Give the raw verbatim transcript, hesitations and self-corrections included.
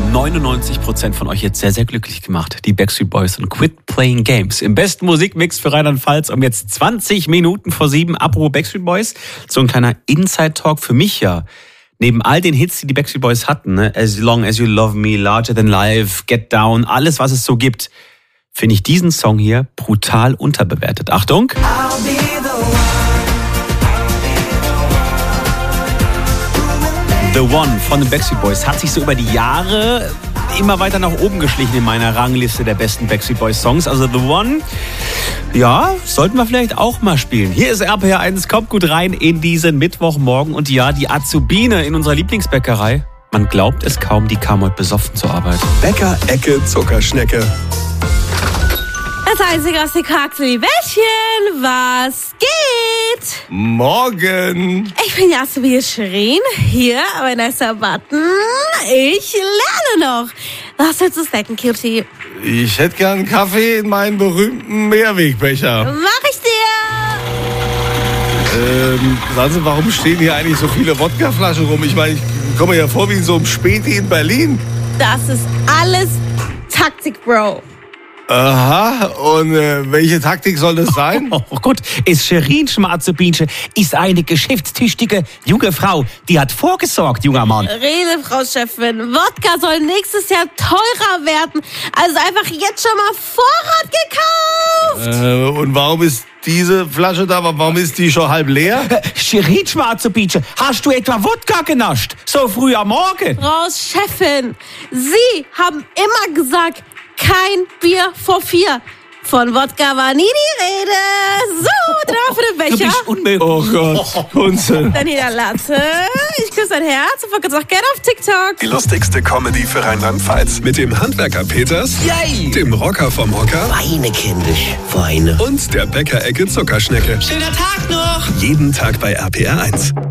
neunundneunzig Prozent von euch jetzt sehr, sehr glücklich gemacht. Die Backstreet Boys und Quit Playing Games. Im besten Musikmix für Rheinland-Pfalz um jetzt zwanzig Minuten vor sieben. Apropos Backstreet Boys, so ein kleiner Inside-Talk für mich ja. Neben all den Hits, die die Backstreet Boys hatten, ne? As Long As You Love Me, Larger Than Life, Get Down, alles, was es so gibt, finde ich diesen Song hier brutal unterbewertet. Achtung! I'll be the one. The One von den Backstreet Boys hat sich so über die Jahre immer weiter nach oben geschlichen in meiner Rangliste der besten Backstreet Boys Songs. Also The One, ja, sollten wir vielleicht auch mal spielen. Hier ist R P R eins, kommt gut rein in diesen Mittwochmorgen. Und ja, die Azubine in unserer Lieblingsbäckerei, man glaubt es kaum, die kam heute besoffen zur Arbeit. Bäcker, Ecke, Zuckerschnecke. Das einzige aus den Kaxeli Wäschchen, was geht? Morgen. Ich bin Jasmin Schrein, hier bei Nicer Button. Ich lerne noch. Was willst du snacken, Cutie? Ich hätte gern einen Kaffee in meinen berühmten Mehrwegbecher. Mach ich dir. Ähm, sagen Sie, warum stehen hier eigentlich so viele Wodkaflaschen rum? Ich meine, ich komme mir ja vor wie in so einem Späti in Berlin. Das ist alles Taktik, Bro. Aha, und äh, welche Taktik soll das sein? Oh, oh Gott, es Scherin Schmarzebinche ist eine geschäftstüchtige junge Frau. Die hat vorgesorgt, junger Mann. Rede, Frau Chefin. Wodka soll nächstes Jahr teurer werden. Also einfach jetzt schon mal Vorrat gekauft. Äh, und warum ist diese Flasche da? Warum ist die schon halb leer? Äh, Scherin Schmarzebinche, hast du etwa Wodka genascht? So früh am Morgen? Frau Chefin, Sie haben immer gesagt, kein Bier vor vier. Von Wodka war nie die Rede. So, drauf für den Becher. Du bist unmöglich. Oh Gott, Kunze. Dann hier der Latte. Ich küsse dein Herz und vergiss auch gerne auf TikTok. Die lustigste Comedy für Rheinland-Pfalz. Mit dem Handwerker Peters, Yay. dem Rocker vom Hocker Feine kindisch, feine. und der Bäcker-Ecke Zuckerschnecke. Schöner Tag noch. Jeden Tag bei R P R eins.